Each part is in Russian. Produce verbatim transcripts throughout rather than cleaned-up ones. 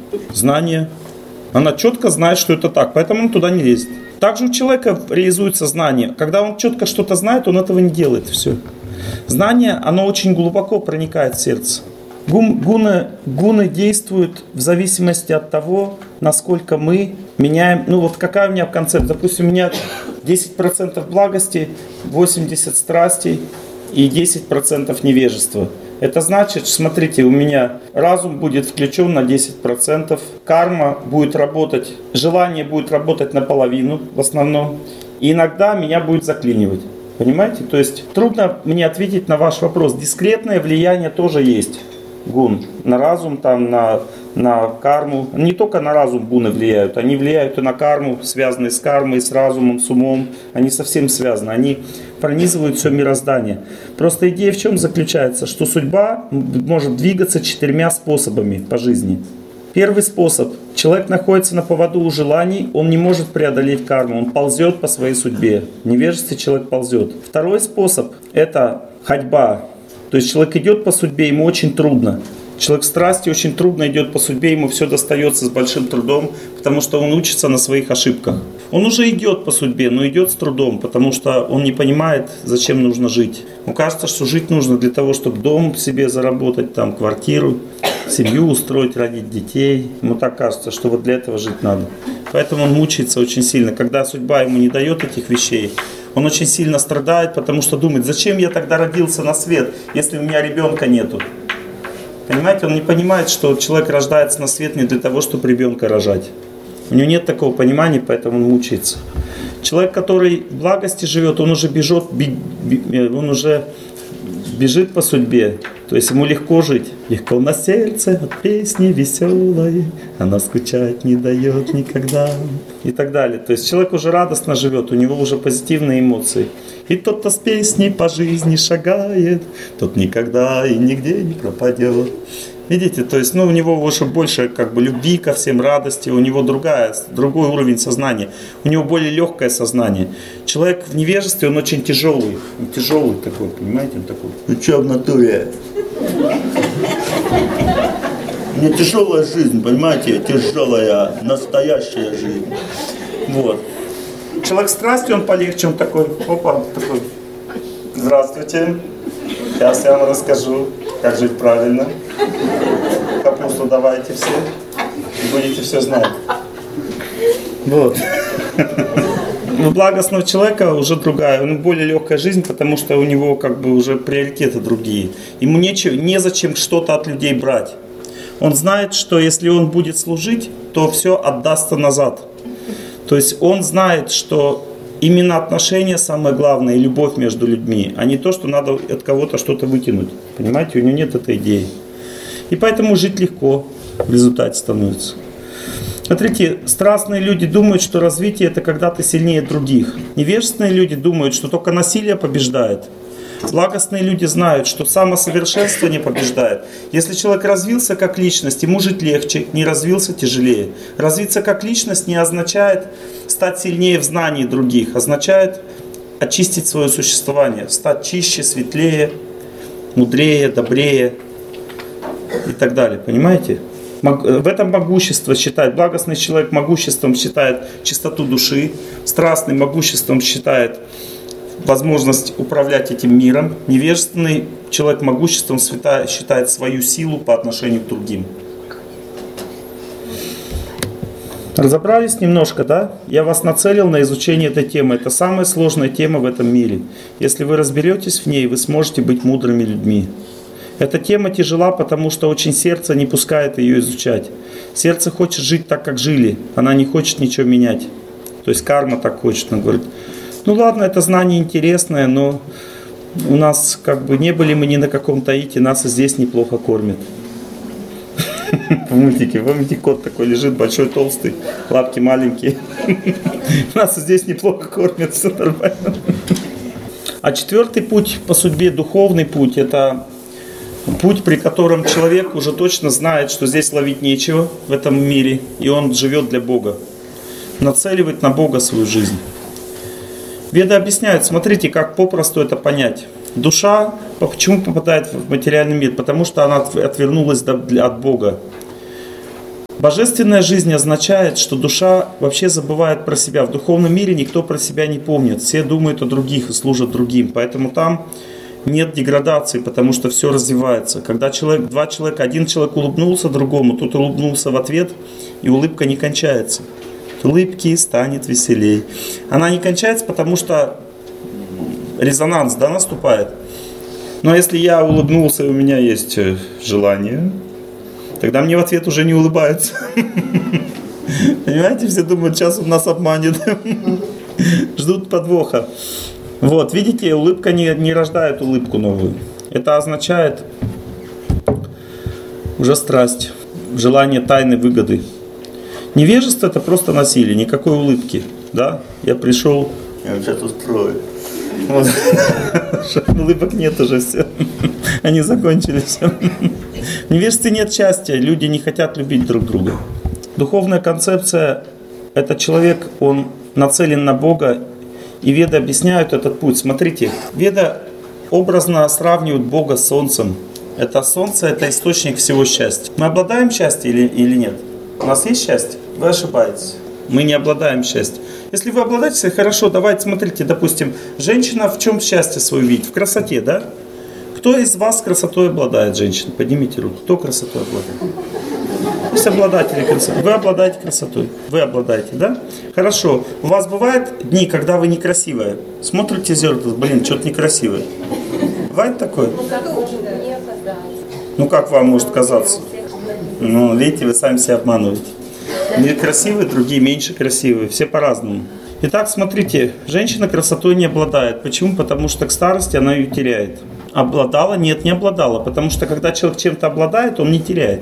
Знание. Она четко знает, что это так, поэтому он туда не лезет. Также у человека реализуется знание. Когда он четко что-то знает, он этого не делает. Все. Знание, оно очень глубоко проникает в сердце. Гуны, гуны действуют в зависимости от того, насколько мы меняем. Ну вот какая у меня концепция? Допустим, у меня десять процентов благости, восемьдесят процентов страстей и десять процентов невежества. Это значит, смотрите, у меня разум будет включен на десять процентов, карма будет работать, желание будет работать наполовину в основном, и иногда меня будет заклинивать. Понимаете? То есть трудно мне ответить на ваш вопрос. Дискретное влияние тоже есть. Гун. На разум, там, на, на карму. Не только на разум гуны влияют, они влияют и на карму, связанные с кармой, с разумом, с умом. Они совсем связаны, они пронизывают все мироздание. Просто идея в чем заключается? Что судьба может двигаться четырьмя способами по жизни. Первый способ. Человек находится на поводу у желаний, он не может преодолеть карму, он ползет по своей судьбе. В невежестве человек ползет. Второй способ – это ходьба. То есть человек идет по судьбе, ему очень трудно. Человек в страсти очень трудно идет по судьбе, ему все достается с большим трудом, потому что он учится на своих ошибках. Он уже идет по судьбе, но идет с трудом, потому что он не понимает, зачем нужно жить. Ему кажется, что жить нужно для того, чтобы дом себе заработать, там, квартиру, семью устроить, родить детей. Ему так кажется, что вот для этого жить надо. Поэтому он мучается очень сильно. Когда судьба ему не дает этих вещей, он очень сильно страдает, потому что думает, зачем я тогда родился на свет, если у меня ребенка нету. Понимаете, он не понимает, что человек рождается на свет не для того, чтобы ребенка рожать. У него нет такого понимания, поэтому он мучается. Человек, который в благости живет, он уже бежит, он уже бежит по судьбе. То есть ему легко жить. Легко на сердце от песни веселой, она скучать не дает никогда. И так далее. То есть человек уже радостно живет, у него уже позитивные эмоции. И тот, кто с песней по жизни шагает, тот никогда и нигде не пропадет. Видите, то есть, ну, у него уже больше как бы любви ко всем, радости, у него другая, другой уровень сознания, у него более легкое сознание. Человек в невежестве, он очень тяжелый, он тяжелый такой, понимаете, он такой. Ну что в натуре? У меня тяжелая жизнь, понимаете, тяжелая, настоящая жизнь. Вот. Человек страсти, он полегче, он такой, опа, такой, здравствуйте, сейчас я вам расскажу, как жить правильно. Капусту давайте все, будете все знать. Вот. У благостного человека уже другая, у него более легкая жизнь, потому что у него как бы уже приоритеты другие. Ему нечего, незачем что-то от людей брать. Он знает, что если он будет служить, то все отдастся назад. То есть он знает, что именно отношения самое главное, и любовь между людьми, а не то, что надо от кого-то что-то вытянуть. Понимаете, у него нет этой идеи. И поэтому жить легко в результате становится. Смотрите, страстные люди думают, что развитие это когда ты сильнее других. Невежественные люди думают, что только насилие побеждает. Благостные люди знают, что самосовершенствование побеждает. Если человек развился как личность, ему жить легче, не развился тяжелее. Развиться как личность не означает стать сильнее в знании других, означает очистить свое существование, стать чище, светлее, мудрее, добрее и так далее. Понимаете? В этом могущество считает, благостный человек могуществом считает чистоту души, страстный могуществом считает возможность управлять этим миром, невежественный человек могуществом считает свою силу по отношению к другим. Разобрались немножко, да? Я вас нацелил на изучение этой темы. Это самая сложная тема в этом мире. Если вы разберетесь в ней, вы сможете быть мудрыми людьми. Эта тема тяжела, потому что очень сердце не пускает ее изучать. Сердце хочет жить так, как жили. Она не хочет ничего менять. То есть карма так хочет. Она говорит, ну ладно, это знание интересное, но у нас как бы не были мы ни на каком Таити, нас и здесь неплохо кормят. В мультике, помните, кот такой лежит, большой, толстый, лапки маленькие. Нас и здесь неплохо кормят, все нормально. А четвертый путь по судьбе, духовный путь, это путь, при котором человек уже точно знает, что здесь ловить нечего в этом мире, и он живет для Бога. Нацеливает на Бога свою жизнь. Веды объясняют, смотрите, как попросту это понять. Душа почему попадает в материальный мир? Потому что она отвернулась от Бога. Божественная жизнь означает, что душа вообще забывает про себя. В духовном мире никто про себя не помнит. Все думают о других и служат другим. Поэтому там нет деградации, потому что все развивается. Когда человек, два человека, один человек улыбнулся другому, тот улыбнулся в ответ, и улыбка не кончается. От улыбки станет веселей. Она не кончается, потому что резонанс, да, наступает. Но если я улыбнулся, и у меня есть желание, тогда мне в ответ уже не улыбаются. Понимаете, все думают, сейчас он нас обманет. Ждут подвоха. Вот, видите, улыбка не, не рождает улыбку новую. Это означает уже страсть, желание тайны выгоды. Невежество — это просто насилие, никакой улыбки. Да? Я пришел, я сейчас устрою. Вот. Улыбок нет уже, все. Они закончились. В невежестве нет счастья, люди не хотят любить друг друга. Духовная концепция — это человек, он нацелен на Бога, и веды объясняют этот путь. Смотрите, веды образно сравнивают Бога с солнцем. Это солнце — это источник всего счастья. Мы обладаем счастьем или, или нет? У нас есть счастье? Вы ошибаетесь. Мы не обладаем счастьем. Если вы обладаете, хорошо, давайте смотрите, допустим, женщина в чем счастье свое видит? В красоте, да? Кто из вас красотой обладает, женщина? Поднимите руку. Кто красотой обладает? Есть обладатели красоты. Вы обладаете красотой. Вы обладаете, да? Хорошо. У вас бывают дни, когда вы некрасивая? Смотрите в зеркало, блин, что-то некрасивое. Бывает такое? Ну как вам может казаться? Ну, видите, вы сами себя обманываете. Одни красивые, другие меньше красивые. Все по-разному. Итак, смотрите, женщина красотой не обладает. Почему? Потому что к старости она ее теряет. Обладала? Нет, не обладала. Потому что когда человек чем-то обладает, он не теряет.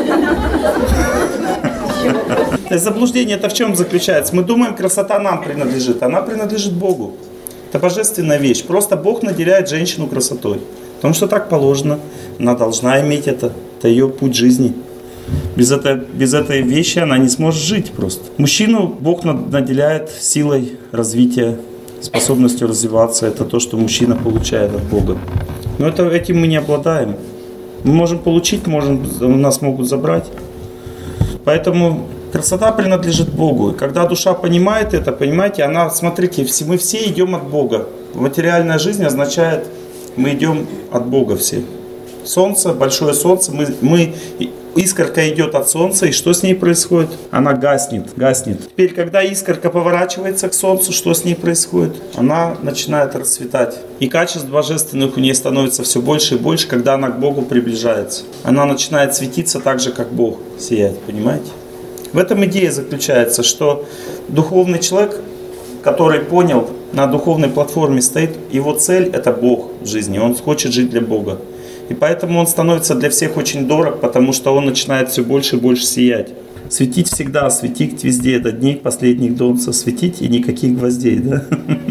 Заблуждение это в чем заключается? Мы думаем, красота нам принадлежит. Она принадлежит Богу. Это божественная вещь. Просто Бог наделяет женщину красотой. Потому что так положено. Она должна иметь это. Это ее путь жизни. Без этой, без этой вещи она не сможет жить просто. Мужчину Бог наделяет силой развития, способностью развиваться. Это то, что мужчина получает от Бога. Но это, этим мы не обладаем. Мы можем получить, можем, нас могут забрать. Поэтому красота принадлежит Богу. И когда душа понимает это, понимаете, она, смотрите, все, мы все идем от Бога. Материальная жизнь означает, мы идем от Бога все. Солнце, большое солнце, мы, мы, искорка идет от солнца, и что с ней происходит? Она гаснет, гаснет. Теперь, когда искорка поворачивается к солнцу, что с ней происходит? Она начинает расцветать. И качеств божественных у нее становится все больше и больше, когда она к Богу приближается. Она начинает светиться так же, как Бог сияет, понимаете? В этом идея заключается, что духовный человек, который понял, на духовной платформе стоит, его цель — это Бог в жизни, он хочет жить для Бога. И поэтому он становится для всех очень дорог, потому что он начинает все больше и больше сиять. Светить всегда, светить везде, до дней последних донца, светить и никаких гвоздей, да?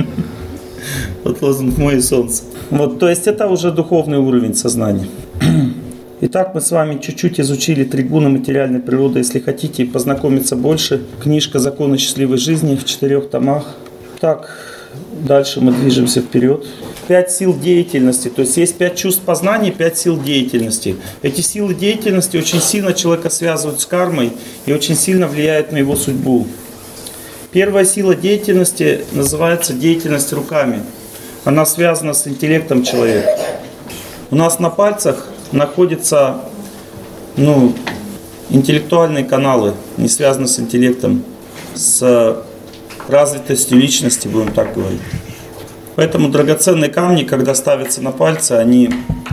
Вот лозунг «Мое солнце». Вот, то есть это уже духовный уровень сознания. Итак, мы с вами чуть-чуть изучили три гуна материальной природы. Если хотите познакомиться больше, книжка «Законы счастливой жизни» в четырех томах. Так, дальше мы движемся вперед. Пять сил деятельности, то есть есть пять чувств познания, пять сил деятельности. Эти силы деятельности очень сильно человека связывают с кармой и очень сильно влияют на его судьбу. Первая сила деятельности называется деятельность руками. Она связана с интеллектом человека. У нас на пальцах находятся ну, интеллектуальные каналы, не связаны с интеллектом, с развитостью личности, будем так говорить. Поэтому драгоценные камни, когда ставятся на пальцы, они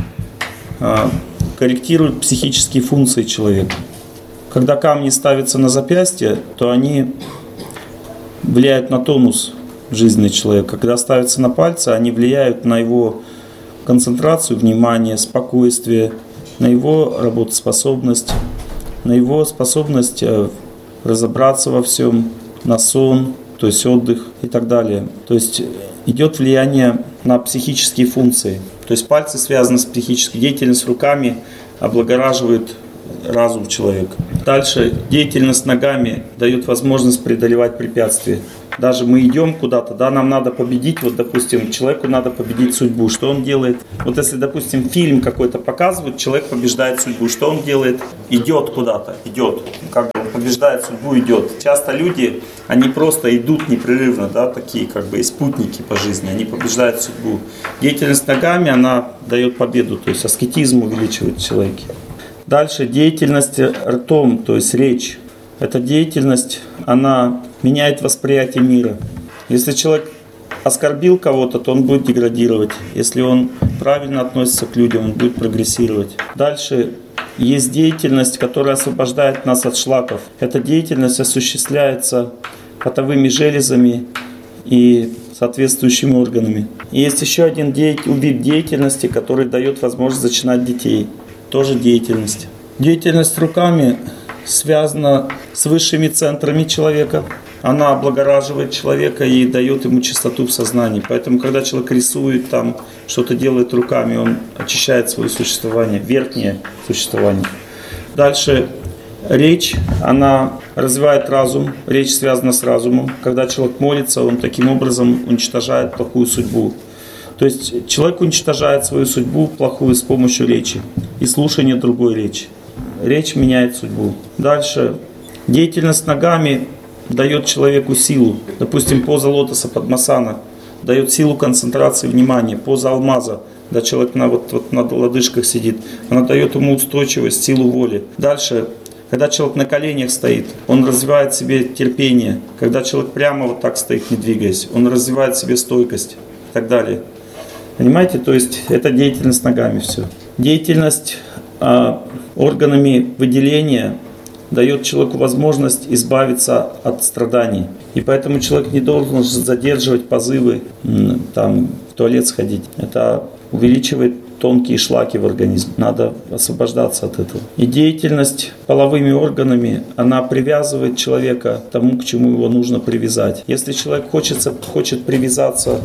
а, корректируют психические функции человека. Когда камни ставятся на запястье, то они влияют на тонус жизни человека. Когда ставятся на пальцы, они влияют на его концентрацию, внимание, спокойствие, на его работоспособность, на его способность разобраться во всем, на сон, то есть отдых и так далее. То есть идет влияние на психические функции. То есть пальцы связаны с психической деятельностью, руками облагораживает разум человека. Дальше деятельность ногами дает возможность преодолевать препятствия. Даже мы идем куда-то, да, нам надо победить, вот, допустим, человеку надо победить судьбу. Что он делает? Вот если, допустим, фильм какой-то показывают, человек побеждает судьбу. Что он делает? Идет куда-то, идет. Как бы он побеждает судьбу, идет. Часто люди, они просто идут непрерывно, да, такие как бы и спутники по жизни, они побеждают судьбу. Деятельность ногами, она дает победу, то есть аскетизм увеличивает в человеке. Дальше деятельность ртом, то есть речь. Эта деятельность, она меняет восприятие мира. Если человек оскорбил кого-то, то он будет деградировать. Если он правильно относится к людям, он будет прогрессировать. Дальше есть деятельность, которая освобождает нас от шлаков. Эта деятельность осуществляется потовыми железами и соответствующими органами. И есть еще один вид деятельности, который дает возможность зачинать детей. Тоже деятельность. Деятельность руками связана с высшими центрами человека. Она облагораживает человека и дает ему чистоту в сознании. Поэтому, когда человек рисует, там, что-то делает руками, он очищает свое существование, верхнее существование. Дальше речь, она развивает разум. Речь связана с разумом. Когда человек молится, он таким образом уничтожает плохую судьбу. То есть человек уничтожает свою судьбу плохую с помощью речи и слушания другой речи. Речь меняет судьбу. Дальше. Деятельность ногами дает человеку силу. Допустим, поза лотоса Падмасана дает силу концентрации внимания. Поза алмаза, когда человек на, вот, вот, на лодыжках сидит, она дает ему устойчивость, силу воли. Дальше. Когда человек на коленях стоит, он развивает в себе терпение. Когда человек прямо вот так стоит, не двигаясь, он развивает в себе стойкость и так далее. Понимаете? То есть это деятельность ногами все. Деятельность э, органами выделения дает человеку возможность избавиться от страданий. И поэтому человек не должен задерживать позывы, там, в туалет сходить. Это увеличивает тонкие шлаки в организме. Надо освобождаться от этого. И деятельность половыми органами, она привязывает человека к тому, к чему его нужно привязать. Если человек хочет, хочет привязаться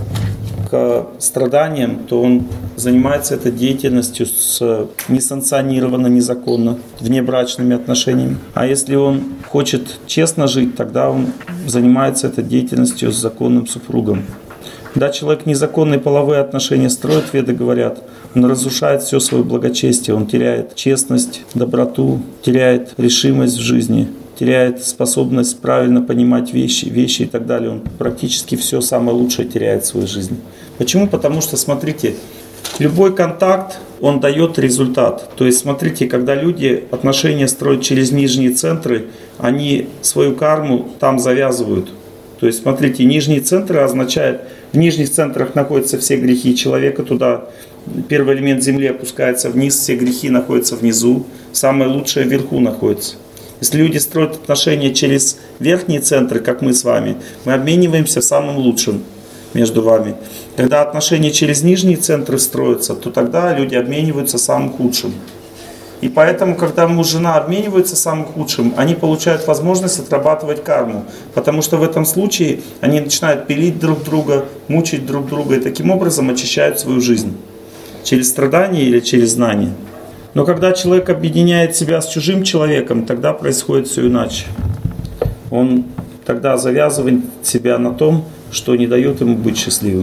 к страданиям, то он занимается этой деятельностью с несанкционированно, незаконно, внебрачными отношениями. А если он хочет честно жить, тогда он занимается этой деятельностью с законным супругом. Когда человек незаконные половые отношения строит, веды говорят, он разрушает все свое благочестие, он теряет честность, доброту, теряет решимость в жизни, теряет способность правильно понимать вещи, вещи и так далее. Он практически все самое лучшее теряет в своей жизни. Почему? Потому что, смотрите, любой контакт, он дает результат. То есть, смотрите, когда люди отношения строят через нижние центры, они свою карму там завязывают. То есть, смотрите, нижние центры означают, в нижних центрах находятся все грехи человека, туда первый элемент земли опускается вниз, все грехи находятся внизу, самое лучшее вверху находится. Если люди строят отношения через верхние центры, как мы с вами, мы обмениваемся самым лучшим между вами. Когда отношения через нижние центры строятся, то тогда люди обмениваются самым худшим. И поэтому, когда муж и жена обмениваются самым худшим, они получают возможность отрабатывать карму. Потому что в этом случае они начинают пилить друг друга, мучить друг друга и таким образом очищают свою жизнь. Через страдания или через знания. Но когда человек объединяет себя с чужим человеком, тогда происходит все иначе. Он тогда завязывает себя на том, что не дает ему быть счастливым.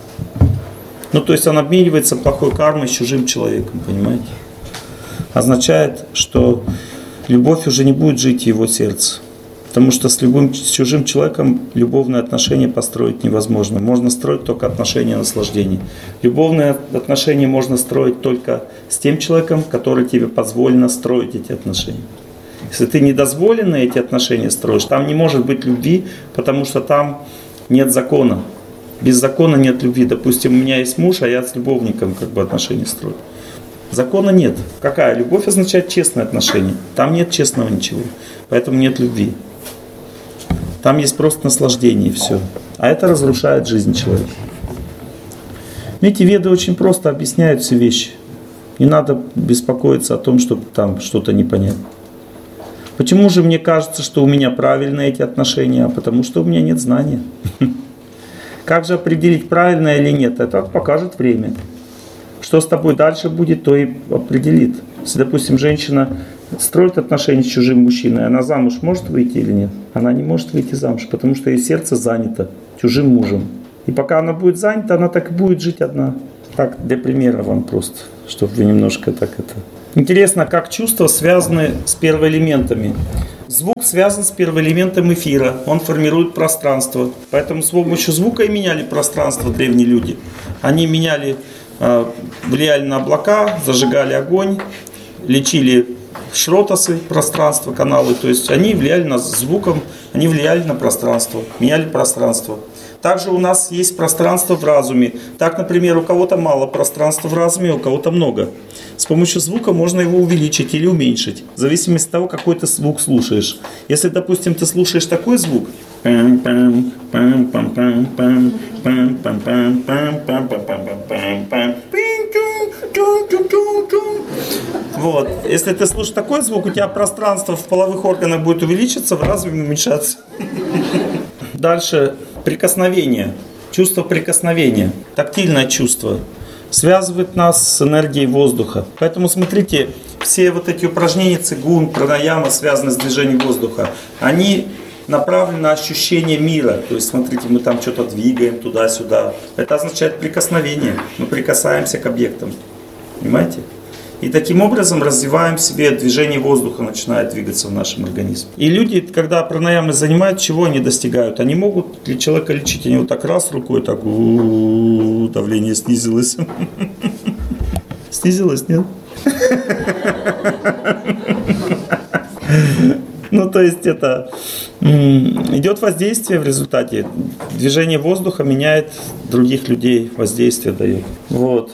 Ну, то есть он обменивается плохой кармой с чужим человеком, понимаете? Означает, что любовь уже не будет жить в его сердце. Потому что с любым с чужим человеком любовные отношения построить невозможно. Можно строить только отношения наслаждения. Любовные отношения можно строить только с тем человеком, который тебе позволено строить эти отношения. Если ты недозволенно эти отношения строишь, там не может быть любви, потому что там нет закона. Без закона нет любви. Допустим, у меня есть муж, а я с любовником как бы отношения строю. Закона нет. Какая? Любовь означает честные отношения. Там нет честного ничего. Поэтому нет любви. Там есть просто наслаждение и все. А это разрушает жизнь человека. Видите, веды очень просто объясняют все вещи. Не надо беспокоиться о том, что там что-то непонятно. Почему же мне кажется, что у меня правильные эти отношения? А потому что у меня нет знания. Как же определить, правильно или нет? Это покажет время. Что с тобой дальше будет, то и определит. Если, допустим, женщина строит отношения с чужим мужчиной, она замуж может выйти или нет? Она не может выйти замуж, потому что ее сердце занято чужим мужем. И пока она будет занята, она так и будет жить одна. Так, для примера вам просто, чтобы вы немножко так это... Интересно, как чувства связаны с первоэлементами. Звук связан с первоэлементом эфира, он формирует пространство. Поэтому с помощью звука и меняли пространство древние люди. Они меняли, влияли на облака, зажигали огонь, лечили шротасы, пространство, каналы. То есть они влияли на звуком, они влияли на пространство, меняли пространство. Также у нас есть пространство в разуме. Так, например, у кого-то мало пространства в разуме, у кого-то много. С помощью звука можно его увеличить или уменьшить, в зависимости от того, какой ты звук слушаешь. Если, допустим, ты слушаешь такой звук, вот. Если ты слушаешь такой звук, у тебя пространство в половых органах будет увеличиться, в разуме уменьшаться. Дальше. Прикосновение. Чувство прикосновения. Тактильное чувство. Связывает нас с энергией воздуха. Поэтому смотрите, все вот эти упражнения цигун, пранаяма, связанные с движением воздуха, они направлены на ощущение мира. То есть смотрите, мы там что-то двигаем туда-сюда. Это означает прикосновение. Мы прикасаемся к объектам. Понимаете? И таким образом развиваем в себе движение воздуха, начинает двигаться в нашем организме. И люди, когда пранаямой занимают, чего они достигают? Они могут для человека лечить. Они вот так раз рукой, так у-у-у, давление снизилось. Снизилось, нет? Ну, то есть это идет воздействие в результате. Движение воздуха меняет других людей, воздействие дает. Вот.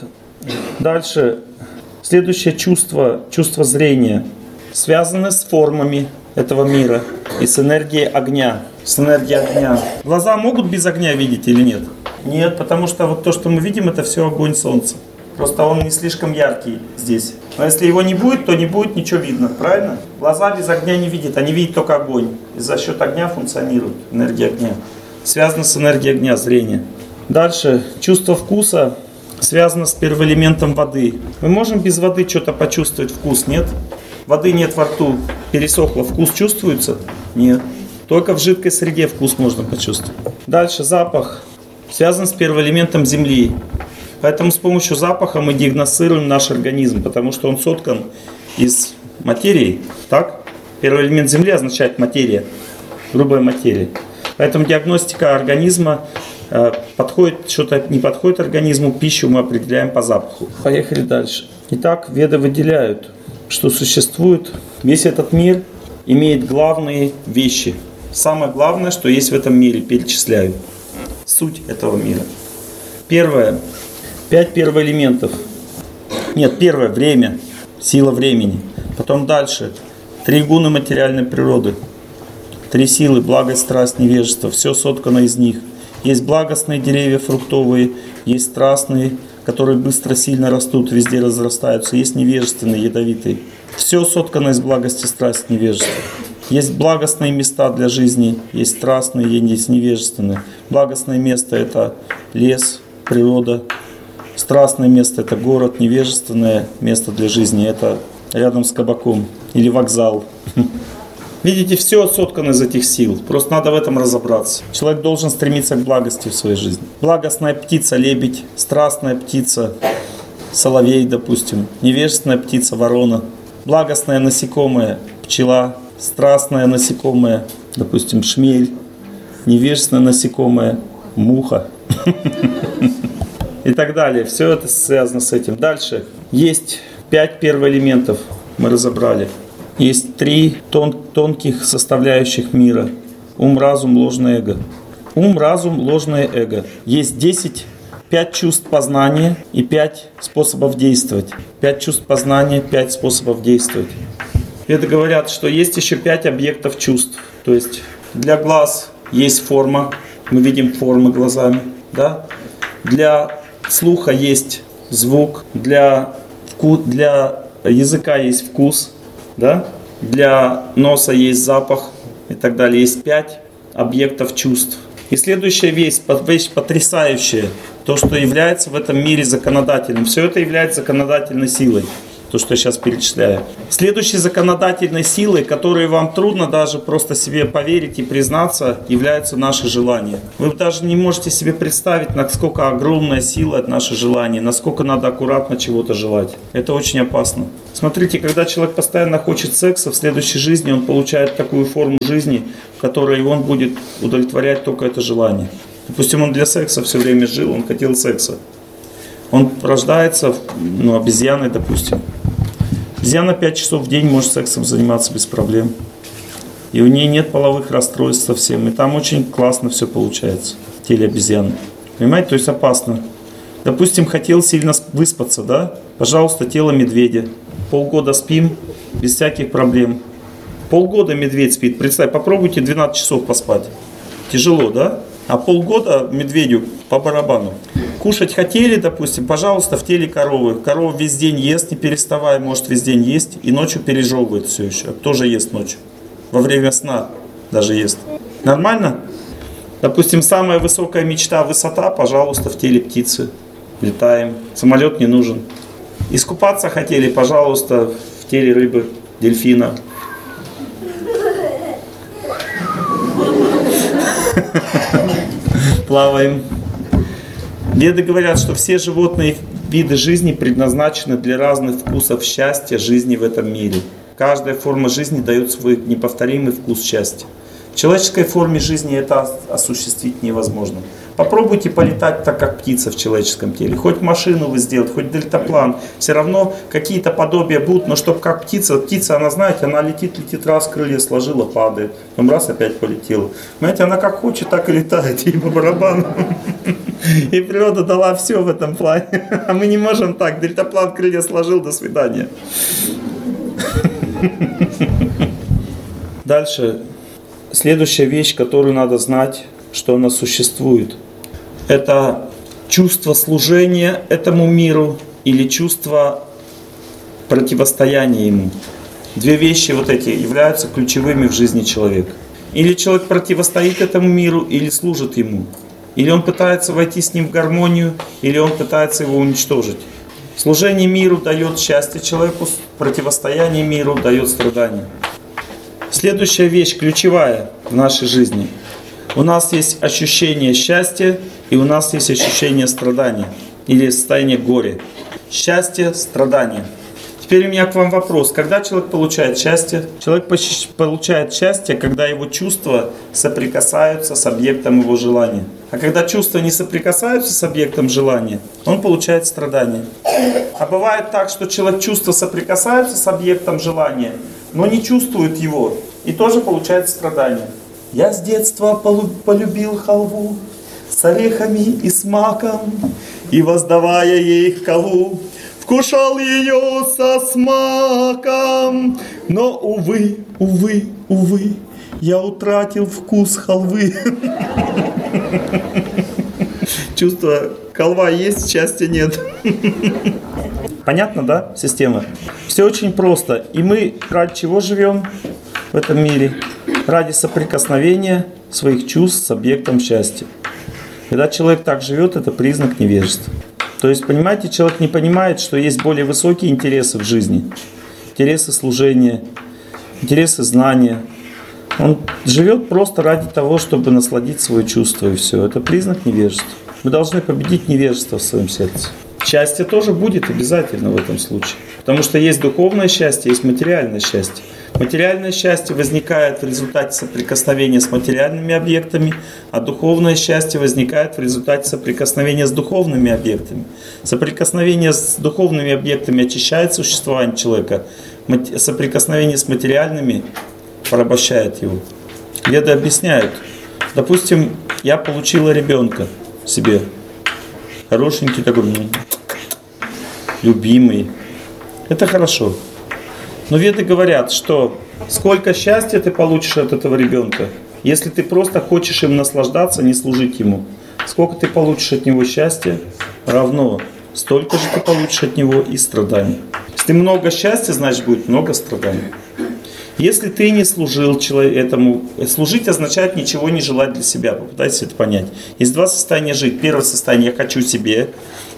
Дальше. Следующее чувство, чувство зрения, связано с формами этого мира и с энергией огня. С энергией огня. Глаза могут без огня видеть или нет? Нет, потому что вот то, что мы видим, это все огонь солнца. Просто он не слишком яркий здесь. Но если его не будет, то не будет ничего видно, правильно? Глаза без огня не видят, они видят только огонь. И за счет огня функционирует энергия огня. Связано с энергией огня, зрение. Дальше, чувство вкуса связано с первоэлементом воды. Мы можем без воды что-то почувствовать вкус, нет? Воды нет во рту, пересохло, вкус чувствуется? Нет. Только в жидкой среде вкус можно почувствовать. Дальше запах связан с первоэлементом земли. Поэтому с помощью запаха мы диагностируем наш организм, потому что он соткан из материи. Так? Первый элемент земли означает материя, грубая материя. Поэтому диагностика организма э, подходит, что-то не подходит организму, пищу мы определяем по запаху. Поехали дальше. Итак, веды выделяют, что существует, весь этот мир имеет главные вещи. Самое главное, что есть в этом мире, перечисляю. Суть этого мира. Первое. Пять первоэлементов. Нет, первое – время, сила времени. Потом дальше. Три гуны материальной природы. Три силы – благость, страсть, невежество. Все соткано из них. Есть благостные деревья фруктовые, есть страстные, которые быстро, сильно растут, везде разрастаются. Есть невежественные, ядовитые. Все соткано из благости, страсти, невежества. Есть благостные места для жизни, есть страстные, есть невежественные. Благостное место – это лес, природа. Страстное место – это город, невежественное место для жизни – это рядом с кабаком или вокзал. Видите, все соткано из этих сил. Просто надо в этом разобраться. Человек должен стремиться к благости в своей жизни. Благостная птица – лебедь, страстная птица – соловей, допустим, невежественная птица – ворона, благостное насекомое – пчела, страстное насекомое, допустим, шмель, невежественное насекомое – муха. И так далее. Все это связано с этим. Дальше. Есть пять первоэлементов. Мы разобрали. Есть три тон- тонких составляющих мира. Ум, разум, ложное эго. Ум, разум, ложное эго. Есть десять, пять чувств познания и пять способов действовать. Пять чувств познания, пять способов действовать. Это говорят, что есть еще пять объектов чувств. То есть для глаз есть форма. Мы видим формы глазами. Да? Для слуха есть звук, для, вку... для языка есть вкус, да? Для носа есть запах и так далее. Есть пять объектов чувств. И следующая вещь, вещь потрясающая, то, что является в этом мире законодательным. Все это является законодательной силой. то, что я сейчас перечисляю. Следующей законодательной силой, которой вам трудно даже просто себе поверить и признаться, являются наши желания. Вы даже не можете себе представить, насколько огромная сила от наших желаний, насколько надо аккуратно чего-то желать. Это очень опасно. Смотрите, когда человек постоянно хочет секса, в следующей жизни он получает такую форму жизни, в которой он будет удовлетворять только это желание. Допустим, он для секса все время жил, он хотел секса. Он рождается, ну, обезьяной, допустим. Обезьяна пять часов в день может сексом заниматься без проблем. И у нее нет половых расстройств совсем. И там очень классно все получается в теле обезьяны. Понимаете, то есть опасно. Допустим, хотел сильно выспаться, да? Пожалуйста, тело медведя. Полгода спим, без всяких проблем. Полгода медведь спит. Представь, попробуйте двенадцать часов поспать. Тяжело, да? А полгода медведю по барабану. Кушать хотели, допустим, пожалуйста, в теле коровы. Корова весь день ест, не переставая, может весь день есть. И ночью пережевывает все еще. Кто же ест ночью? Во время сна даже ест. Нормально? Допустим, самая высокая мечта, высота, пожалуйста, в теле птицы. Летаем. Самолет не нужен. Искупаться хотели, пожалуйста, в теле рыбы, дельфина. Плаваем. Веды говорят, что все животные виды жизни предназначены для разных вкусов счастья жизни в этом мире. Каждая форма жизни дает свой неповторимый вкус счастья. В человеческой форме жизни это осуществить невозможно. Попробуйте полетать так, как птица в человеческом теле. Хоть машину вы сделаете, хоть дельтаплан. Все равно какие-то подобия будут, но чтобы как птица. Птица, она, знаете, она летит, летит, раз, крылья сложила, падает. Потом раз, опять полетела. Знаете, она как хочет, так и летает. И по барабану. И природа дала все в этом плане. А мы не можем так. Дельтаплан крылья сложил, до свидания. Дальше. Следующая вещь, которую надо знать, что она существует. Это чувство служения этому миру или чувство противостояния ему. Две вещи вот эти являются ключевыми в жизни человека. Или человек противостоит этому миру, или служит ему. Или он пытается войти с ним в гармонию, или он пытается его уничтожить. Служение миру дает счастье человеку, противостояние миру дает страдания. Следующая вещь, ключевая в нашей жизни. У нас есть ощущение счастья, и у нас есть ощущение страдания, или состояние горя. Счастье, страдание. Теперь у меня к вам вопрос. Когда человек получает счастье? Человек получает счастье, когда его чувства соприкасаются с объектом его желания. А когда чувства не соприкасаются с объектом желания, он получает страдание. А бывает так, что человек чувства соприкасаются с объектом желания, но не чувствует его, и тоже получает страдание. Я с детства полюбил халву с орехами и с маком, и, воздавая ей хвалу, вкушал ее со смаком. Но, увы, увы, увы, я утратил вкус халвы. Чувство, халва есть, счастья нет. Понятно, да, система? Все очень просто. И мы ради чего живем в этом мире? Ради соприкосновения своих чувств с объектом счастья. Когда человек так живет, это признак невежества. То есть, понимаете, человек не понимает, что есть более высокие интересы в жизни. Интересы служения, интересы знания. Он живет просто ради того, чтобы насладить свое чувство, и все. Это признак невежества. Мы должны победить невежество в своем сердце. Счастье тоже будет обязательно в этом случае. Потому что есть духовное счастье, есть материальное счастье. Материальное счастье возникает в результате соприкосновения с материальными объектами, а духовное счастье возникает в результате соприкосновения с духовными объектами. Соприкосновение с духовными объектами очищает существование человека, соприкосновение с материальными порабощает его. Веды объясняют. Допустим, я получила ребенка себе. Хорошенький такой, ну, любимый. Это хорошо. Но веды говорят, что сколько счастья ты получишь от этого ребенка, если ты просто хочешь им наслаждаться, не служить ему. Сколько ты получишь от него счастья, равно столько же ты получишь от него и страданий. Если много счастья, значит будет много страданий. Если ты не служил этому, служить означает ничего не желать для себя. Попытайтесь это понять. Есть два состояния жить. Первое состояние – я хочу себе.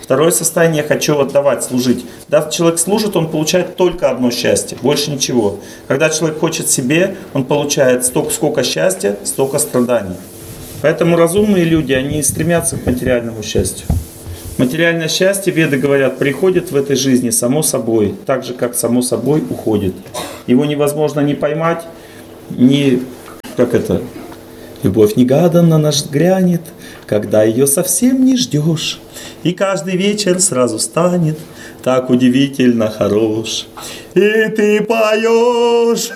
Второе состояние – хочу отдавать, служить. Когда человек служит, он получает только одно счастье, больше ничего. Когда человек хочет себе, он получает столько, сколько счастья, столько страданий. Поэтому разумные люди, они стремятся к материальному счастью. Материальное счастье, веды говорят, приходит в этой жизни само собой, так же, как само собой уходит. Его невозможно ни поймать, ни, как это, любовь негаданно наш грянет, когда ее совсем не ждешь. И каждый вечер сразу станет так удивительно хорош. И ты поешь.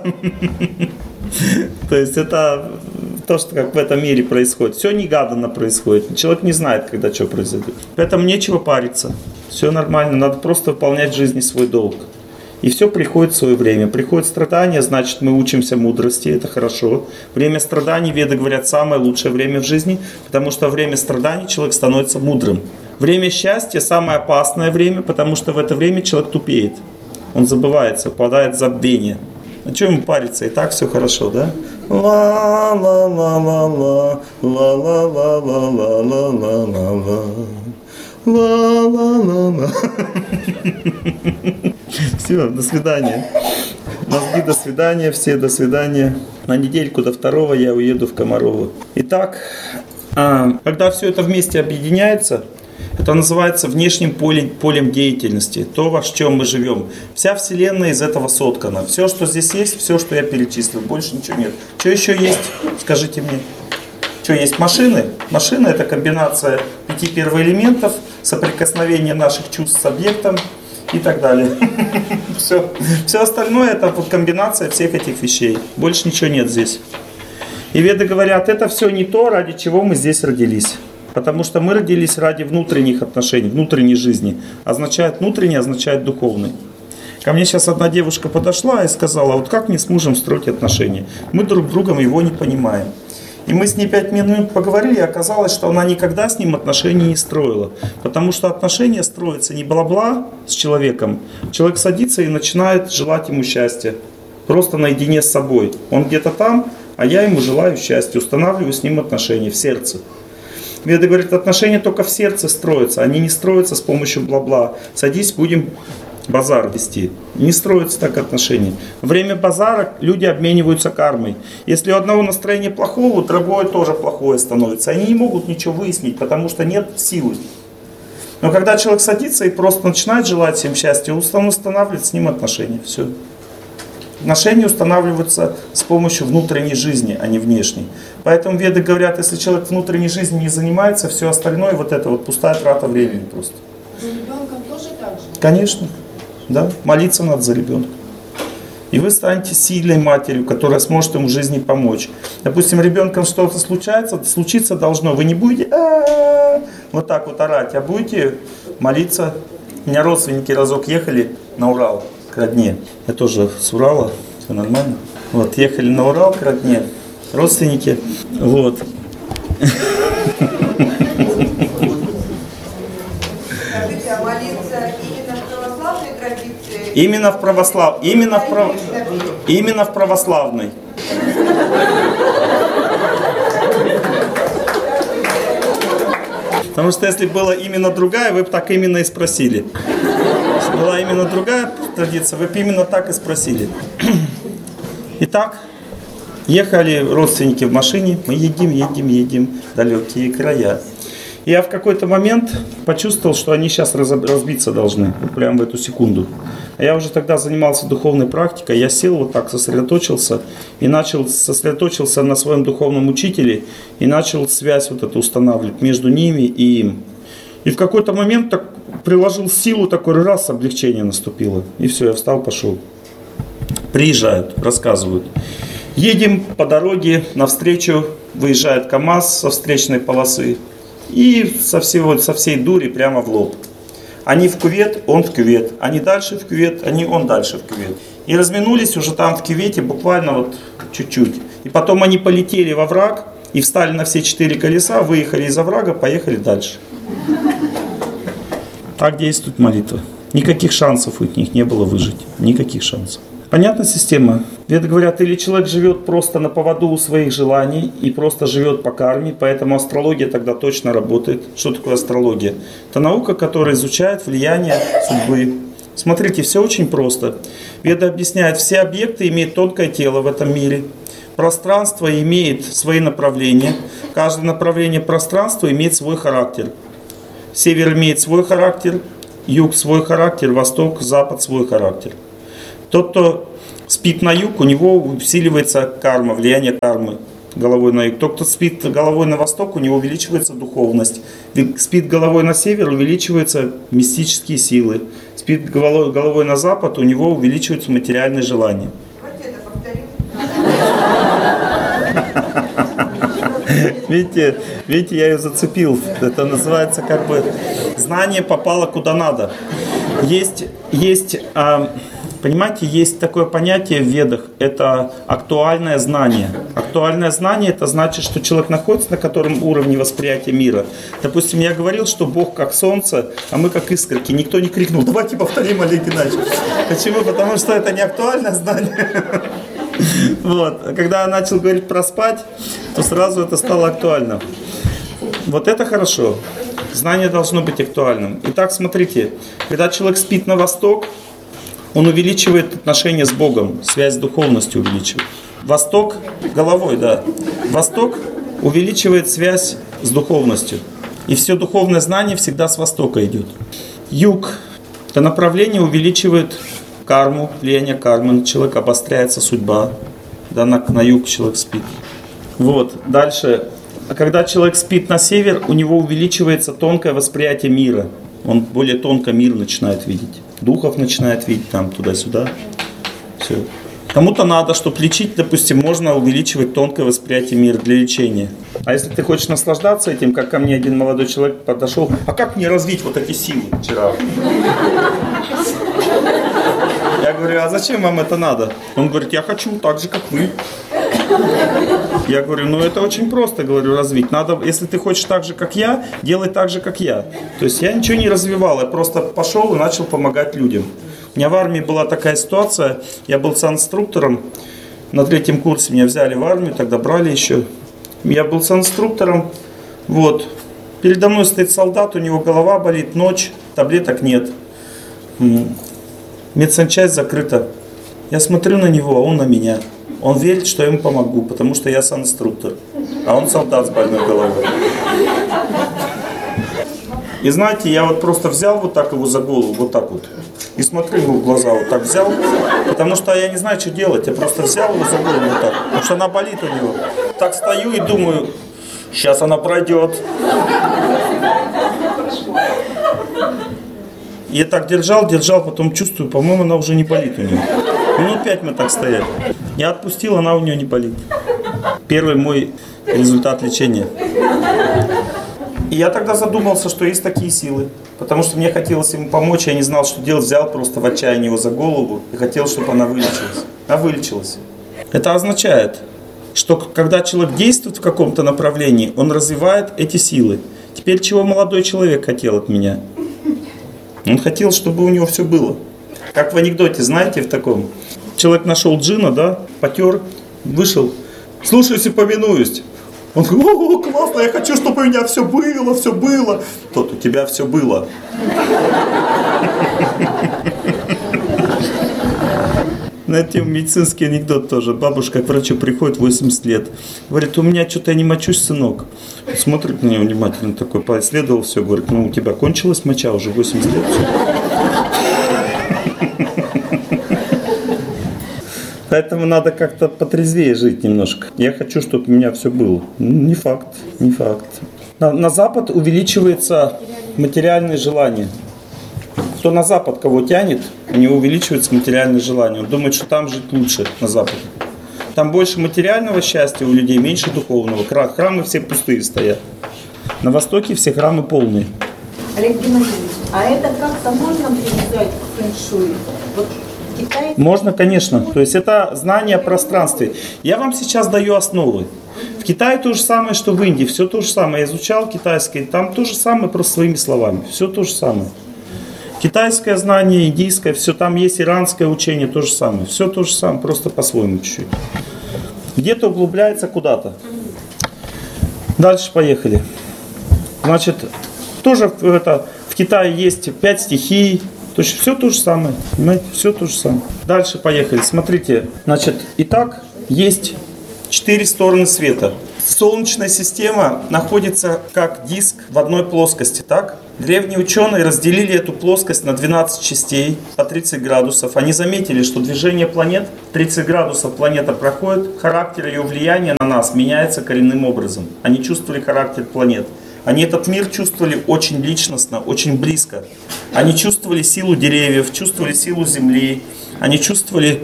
То есть это то, что как в этом мире происходит. Все негаданно происходит. Человек не знает, когда что произойдет. Поэтому нечего париться. Все нормально. Надо просто выполнять в жизни свой долг. И все приходит в свое время. Приходит страдания, значит, мы учимся мудрости. Это хорошо. Время страданий, веды говорят, самое лучшее время в жизни. Потому что во время страданий человек становится мудрым. Время счастья самое опасное время, потому что в это время человек тупеет. Он забывается, попадает в забвение. А что ему париться? И так все хорошо, да? Ла-ла-ла-ла-ла, ла-ла-ла-ла-ла-ла-ла-ла, ла-ла-ла-ла. Все, до свидания. Мозги, до свидания, все, до свидания. На недельку до второго я уеду в Комарово. Итак, когда все это вместе объединяется, это называется внешним полем, полем деятельности, то, во чем мы живем. Вся Вселенная из этого соткана. Все, что здесь есть, все, что я перечислил, больше ничего нет. Что еще есть? Скажите мне. Что есть? Машины? Машина – это комбинация пяти первоэлементов, соприкосновение наших чувств с объектом и так далее. Все. Все остальное – это вот комбинация всех этих вещей. Больше ничего нет здесь. И веды говорят, это все не то, ради чего мы здесь родились. Потому что мы родились ради внутренних отношений, внутренней жизни. Означает внутренний, означает духовный. Ко мне сейчас одна девушка подошла и сказала, вот как мне с мужем строить отношения? Мы друг другом его не понимаем. И мы с ней пять минут поговорили, и оказалось, что она никогда с ним отношений не строила. Потому что отношения строятся не бла-бла с человеком. Человек садится и начинает желать ему счастья. Просто наедине с собой. Он где-то там, а я ему желаю счастья. Устанавливаю с ним отношения в сердце. Веды говорят, отношения только в сердце строятся. Они не строятся с помощью бла-бла. Садись, будем базар вести. Не строятся так отношения. Во время базара люди обмениваются кармой. Если у одного настроение плохое, у другого тоже плохое становится. Они не могут ничего выяснить, потому что нет силы. Но когда человек садится и просто начинает желать всем счастья, он устанавливает с ним отношения. Все. Отношения устанавливаются с помощью внутренней жизни, а не внешней. Поэтому веды говорят, если человек внутренней жизнью не занимается, все остальное вот это вот пустая трата времени просто. За ребенком тоже так же? Конечно. Да. Молиться надо за ребенка. И вы станете сильной матерью, которая сможет ему в жизни помочь. Допустим, ребенком что-то случается, случиться должно. Вы не будете а-а-а, вот так вот орать, а будете молиться. У меня родственники разок ехали на Урал к родне. Я тоже с Урала, все нормально. Вот, ехали на Урал к родне. Родственники. Вот. Скажите, а молиться именно в православной традиции? Именно в православ... именно в прав... именно в православной. Потому что если была именно другая, вы бы так именно и спросили. Если была именно другая традиция, вы бы именно так и спросили. Итак, ехали родственники в машине, мы едем, едем, едем в далекие края. И я в какой-то момент почувствовал, что они сейчас разбиться должны, прямо в эту секунду. А я уже тогда занимался духовной практикой, я сел вот так, сосредоточился, и начал, сосредоточился на своем духовном учителе, и начал связь вот эту устанавливать между ними и им. И в какой-то момент так приложил силу, такой раз, облегчение наступило. И все, я встал, пошел. Приезжают, рассказывают. Едем по дороге, навстречу выезжает КамАЗ со встречной полосы. И со, всего, со всей дури прямо в лоб. Они в кювет, он в кювет. Они дальше в кювет, они, он дальше в кювет. И разминулись уже там в кювете буквально вот чуть-чуть. И потом они полетели во враг и встали на все четыре колеса, выехали из оврага, поехали дальше. Так действует молитва. Никаких шансов у них не было выжить. Никаких шансов. Понятна система? Веды говорят, или человек живет просто на поводу своих желаний и просто живет по карме, поэтому астрология тогда точно работает. Что такое астрология? Это наука, которая изучает влияние судьбы. Смотрите, все очень просто. Веды объясняют, все объекты имеют тонкое тело в этом мире. Пространство имеет свои направления. Каждое направление пространства имеет свой характер. Север имеет свой характер, юг свой характер, восток, запад свой характер. Тот, кто спит на юг, у него усиливается карма, влияние кармы головой на юг. Тот, кто спит головой на восток, у него увеличивается духовность. Спит головой на север, увеличиваются мистические силы. Спит головой на запад, у него увеличиваются материальные желания. Видите, видите, я ее зацепил. Это называется как бы знание попало куда надо. Есть, есть, понимаете, есть такое понятие в ведах. Это актуальное знание. Актуальное знание — это значит, что человек находится на котором уровне восприятия мира. Допустим, я говорил, что Бог как солнце, а мы как искорки. Никто не крикнул: давайте повторим, Олег Геннадьевич. Почему? Потому что это не актуальное знание. Вот. А когда я начал говорить про спать, то сразу это стало актуально. Вот это хорошо. Знание должно быть актуальным. Итак, смотрите, когда человек спит на восток, он увеличивает отношения с Богом, связь с духовностью увеличивает. Восток головой, да. Восток увеличивает связь с духовностью. И все духовное знание всегда с востока идет. Юг, это направление увеличивает карму, влияние кармы на человека, обостряется судьба. Да, на, на юг человек спит. Вот, дальше. А когда человек спит на север, у него увеличивается тонкое восприятие мира. Он более тонко мир начинает видеть. Духов начинает видеть там, туда-сюда. Все. Кому-то надо, чтобы лечить, допустим, можно увеличивать тонкое восприятие мира для лечения. А если ты хочешь наслаждаться этим, как ко мне один молодой человек подошел: а как мне развить вот эти силы вчера? Я говорю: а зачем вам это надо? Он говорит: я хочу так же, как вы. Я говорю: ну это очень просто, говорю, развить. Надо, если ты хочешь так же, как я, делай так же, как я. То есть я ничего не развивал, я просто пошел и начал помогать людям. У меня в армии была такая ситуация, я был санинструктором, на третьем курсе меня взяли в армию, тогда брали еще. Я был санинструктором, вот. Передо мной стоит солдат, у него голова болит, ночь, таблеток нет. Медсанчасть закрыта. Я смотрю на него, а он на меня. Он верит, что я ему помогу, потому что я санинструктор. А он солдат с больной головой. И знаете, я вот просто взял вот так его за голову, вот так вот. И смотрю ему в глаза, вот так взял. Потому что я не знаю, что делать. Я просто взял его за голову вот так. Потому что она болит у него. Так стою и думаю: сейчас она пройдет. Я так держал, держал, потом чувствую, по-моему, она уже не болит у нее. Минут пять мы так стояли. Я отпустил, она у нее не болит. Первый мой результат лечения. И я тогда задумался, что есть такие силы. Потому что мне хотелось ему помочь, я не знал, что делать. Взял просто в отчаянии его за голову и хотел, чтобы она вылечилась. Она вылечилась. Это означает, что когда человек действует в каком-то направлении, он развивает эти силы. Теперь чего молодой человек хотел от меня? Он хотел, чтобы у него все было. Как в анекдоте, знаете, в таком. Человек нашел джина, да, потер, вышел. Слушаюсь и повинуюсь. Он говорит: о, классно, я хочу, чтобы у меня все было, все было. Тот: у тебя все было. На этом медицинский анекдот тоже. Бабушка к врачу приходит, восемьдесят лет. Говорит: у меня что-то я не мочусь, сынок. Смотрит на него внимательно такой, поисследовал все. Говорит: ну у тебя кончилась моча, уже восемьдесят лет. Поэтому надо как-то потрезвее жить немножко. Я хочу, чтобы у меня все было. Не факт, не факт. На, на Запад увеличивается материальное желание. Кто на Запад кого тянет, у него увеличивается материальное желание. Он думает, что там жить лучше, на Западе. Там больше материального счастья у людей, меньше духовного. Храмы все пустые стоят. На Востоке все храмы полные. Олег Геннадьевич, а это как-то можно привязать к фэншуй? Вот Китай... Можно, конечно. То есть это знание о пространстве. Я вам сейчас даю основы. В Китае то же самое, что в Индии. Все то же самое. Я изучал китайский. Там то же самое, просто своими словами. Все то же самое. Китайское знание, индийское, все там есть, иранское учение, то же самое. Все то же самое, просто по-своему чуть-чуть. Где-то углубляется куда-то. Дальше поехали. Значит, тоже это, в Китае есть пять стихий. То есть все то же самое. Понимаете? Все то же самое. Дальше поехали. Смотрите. Значит, итак, есть четыре стороны света. Солнечная система находится как диск в одной плоскости, так? Древние ученые разделили эту плоскость на двенадцать частей по тридцать градусов. Они заметили, что движение планет, тридцать градусов планета проходит, характер ее влияния на нас меняется коренным образом. Они чувствовали характер планет. Они этот мир чувствовали очень личностно, очень близко. Они чувствовали силу деревьев, чувствовали силу земли. Они чувствовали...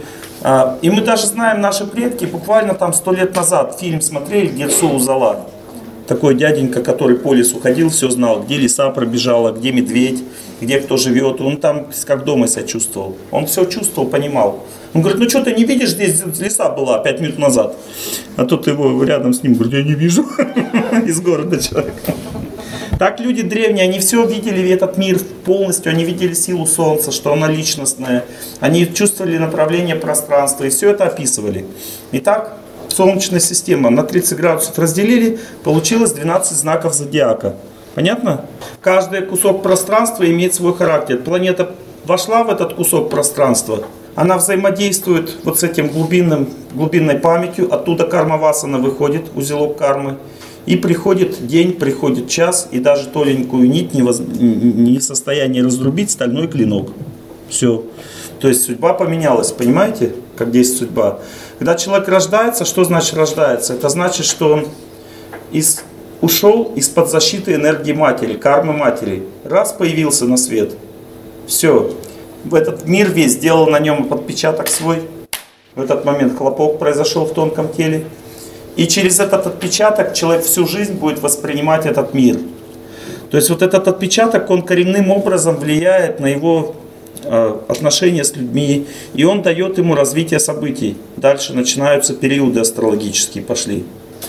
И мы даже знаем, наши предки буквально там сто лет назад фильм смотрели «Дерсу Узала». Такой дяденька, который по лесу ходил, все знал, где лиса пробежала, где медведь, где кто живет. Он там как дома себя чувствовал. Он все чувствовал, понимал. Он говорит, ну что ты не видишь, здесь лиса была пять минут назад. А тут его рядом с ним говорит, я не вижу. Из города человек. Так люди древние, они все видели, этот мир полностью, они видели силу Солнца, что оно личностное. Они чувствовали направление пространства и все это описывали. Итак, Солнечная система на тридцать градусов разделили, получилось двенадцать знаков зодиака. Понятно? Каждый кусок пространства имеет свой характер. Планета вошла в этот кусок пространства, она взаимодействует вот с этим глубинным, глубинной памятью, оттуда карма-васана выходит, узелок кармы. И приходит день, приходит час, и даже тоненькую нить не, воз... не в состоянии разрубить стальной клинок. Все. То есть судьба поменялась, понимаете, как действует судьба. Когда человек рождается, что значит рождается? Это значит, что он из... ушел из-под защиты энергии матери, кармы матери. Раз появился на свет, все. В этот мир весь сделал на нем отпечаток свой. В этот момент хлопок произошел в тонком теле. И через этот отпечаток человек всю жизнь будет воспринимать этот мир. То есть вот этот отпечаток, он коренным образом влияет на его э, отношения с людьми. И он дает ему развитие событий. Дальше начинаются периоды астрологические, пошли.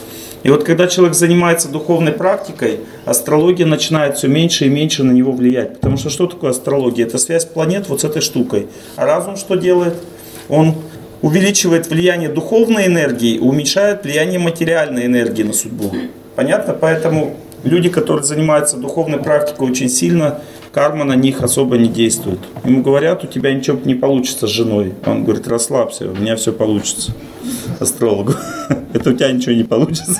И вот когда человек занимается духовной практикой, астрология начинает все меньше и меньше на него влиять. Потому что что такое астрология? Это связь планет вот с этой штукой. А разум что делает? Он увеличивает влияние духовной энергии, уменьшает влияние материальной энергии на судьбу. Понятно? Поэтому люди, которые занимаются духовной практикой очень сильно, карма на них особо не действует. Ему говорят, у тебя ничего не получится с женой. Он говорит, расслабься, у меня все получится. Астрологу. Это у тебя ничего не получится.